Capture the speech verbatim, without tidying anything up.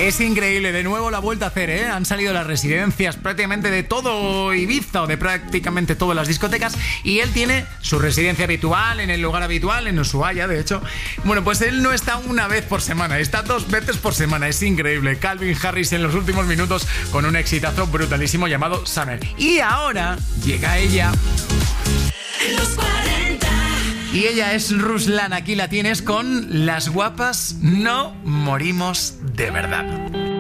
Es increíble, de nuevo la vuelta a hacer, ¿eh? Han salido las residencias prácticamente de todo Ibiza o de prácticamente todas las discotecas y él tiene su residencia habitual, en el lugar habitual, en Ushuaia, de hecho. Bueno, pues él no está una vez por semana, está dos veces por semana, es increíble. Calvin Harris en los últimos minutos con un exitazo brutalísimo llamado Summer. Y ahora llega ella. Los cuarenta. Y ella es Ruslan, aquí la tienes con Las guapas no morimos de verdad.